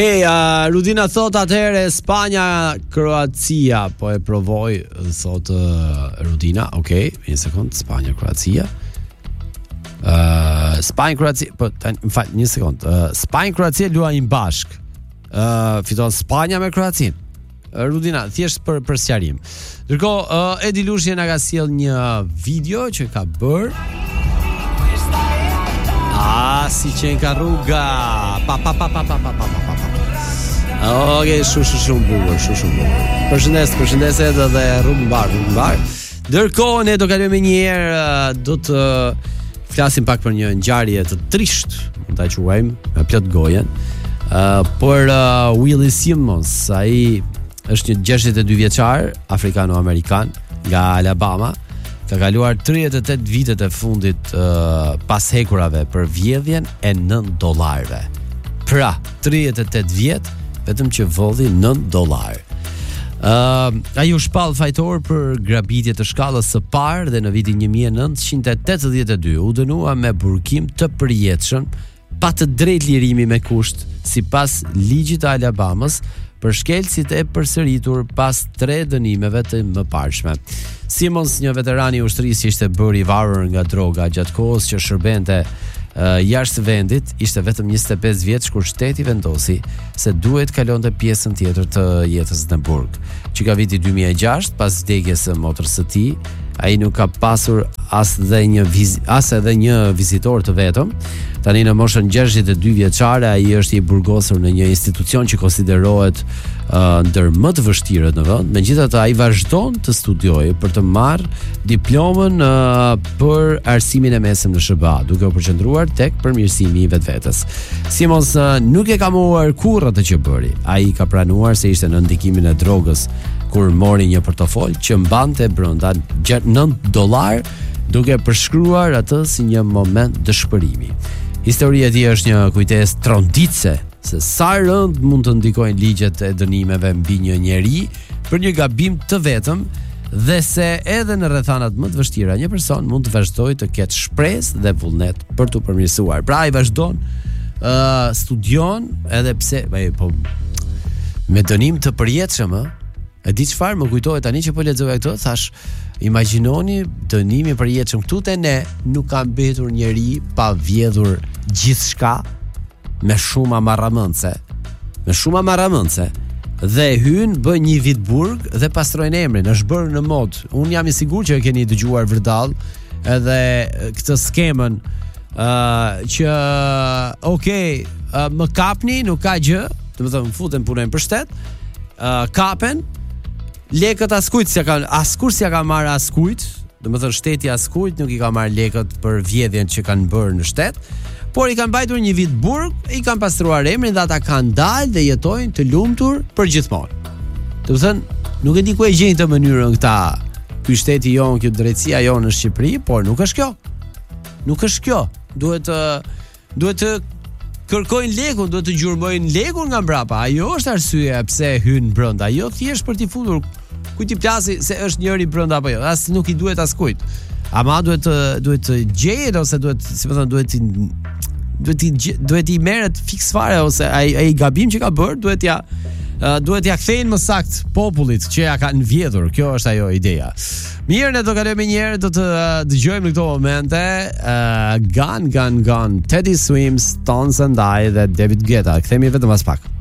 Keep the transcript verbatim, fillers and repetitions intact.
Hey, uh, Rudina thot atëherë Spanja Kroacia, po e provoj, thot uh, Rudina. Okej, okay, një sekond, Spanja Kroacia. Uh, Spanja Kroacia, po tani më fal, një sekond. Uh, Spanja Kroacia luajnë bashk. Uh, fiton Spanja me Kroacin. Uh, Rudina, thjesht për për sqarim. Ndërkohë, uh, Edi Lushi na ka sjell një video që ka bër. Ah, si që ka rruga. Pa pa pa pa pa pa pa pa. Okej, shu shu shumë bukur, shu shumë bukur. Përshëndes, përshëndes edhe dhe rrugë mbar, rrugë mbar. Ndërkohë ne do kalojmë një herë, do të flasim pak për një ngjarje të trisht, mund ta quajmë me plot gojen. Uh, por uh, Willie Simmons, ai është një gjashtëdhjetë e dy vjeçar afrikano-amerikan nga Alabama, ka kaluar tridhjetë e tetë vitet e fundit uh, pas hekurave për vjedhjen e nëntë dollarëve. Pra, tridhjetë e tetë vjet vetëm që vodhi nëntë dollarë. Uh, ai u shpall fajtor për grabitje të shkallës së parë dhe në vitin një mijë e nëntëqind e tetëdhjetë e dy u dënua me burkim të përjetshëm pa të drejtë lirimi me kusht sipas ligjit të Alabamës për shkelësit e përsëritur pas tre dënimeve të mëparshme. Simmons, një veteran i ushtrisë që ishte bërë i varur nga droga gjatë kohës që shërbente Uh, jashtë vendit, ishte vetëm njëzet e pesë vjeç kur shteti vendosi se duhet kalonte pjesën tjetër të jetës në burg. Që ka viti dy mijë e gjashtë, pas vdekjes së motrës së tij, ai nuk ka pasur as dhe një viz- as edhe një vizitor të vetëm. Tani në moshën gjashtëdhjetë e dy vjeçare ai është i burgosur në një institucion që konsiderohet uh, ndër më të vështirët në vend. Megjithatë ai vazhdon të studiojë për të marrë diplomën uh, për arsimin e mesëm në S B A, duke u përqendruar tek përmirësimi i vetvetes. Simmons uh, nuk e ka mohuar kurrë atë që bëri. Ai ka pranuar se ishte në ndikimin e drogës kur mori një portofol që mbante brenda nëntë dollar, duke përshkruar atë si një moment dëshpërimi. Historia e tij është një kujtesë tronditse se sa rënd mund të ndikojnë ligjet e dënimeve mbi një njeri për një gabim të vetëm, dhe se edhe në rrethanat më të vështira një person mund të vazhdojë të ketë shpresë dhe vullnet për të përmirësuar. Pra ai vazhdon, uh, studion, edhe pse po me dënim të përjetshëm, ë. E di çfarë më kujtohet tani që po lexoja këtë, thash, imagjinoni dënimi përjetshëm këtu te ne, nuk ka mbetur njeri pa vjedhur gjithçka me shumë amarramëndse. Me shumë amarramëndse. Dhe hyn, bën një vit burg dhe pastrojnë emrin, është bërë në mod. Un jam i sigurt që e keni dëgjuar vërdall edhe këtë skemën uh, që okay, uh, më kapni, nuk ka gjë, domethënë futen punojnë për shtet, uh, kapen lekët askujt, si ka askur si ka marr askujt, domethënë shteti askujt nuk i ka marr lekët për vjedhjen që kanë bërë në shtet, por i kanë mbajtur një vit burg, i kanë pastruar emrin dhe ata kanë dalë dhe jetojnë të lumtur për gjithmonë. Domethënë, nuk e di ku e gjejnë të mënyrën këta. Ky shteti jon, kjo drejtësia jon në Shqipëri, por nuk është kjo. Nuk është kjo. Duhet të duhet të kërkojnë lekun, duhet të gjurmojnë lekun nga mbrapa. Ajo është arsyeja pse hyn brenda. Jo thjesht për t'i futur kujt i plasi se është njëri brenda apo jo. As nuk i duhet askujt. Ama duhet të duhet të gjehet ose duhet, si më thon, duhet të duhet i duhet i merret fiks fare ose ai ai gabim që ka bërë duhet ja uh, duhet ja kthejnë më sakt popullit që ja kanë vjedhur. Kjo është ajo ideja. Mirë, ne do kalojmë një herë, do të uh, dëgjojmë në këto momente uh, Gone, Gone, Gone, Teddy Swims, Stones and I dhe David Guetta. Kthehemi vetëm pas pak.